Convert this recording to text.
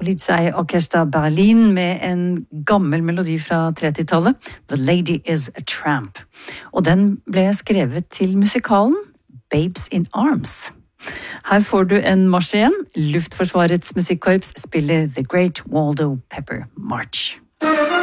Polizeiorkester Berlin med en gammel melodi fra 30-tallet, The Lady is a Tramp. Og den ble skrevet til musikalen Babes in Arms. Her får du en marsj igjen. Luftforsvarets musikkorps spiller The Great Waldo Pepper March.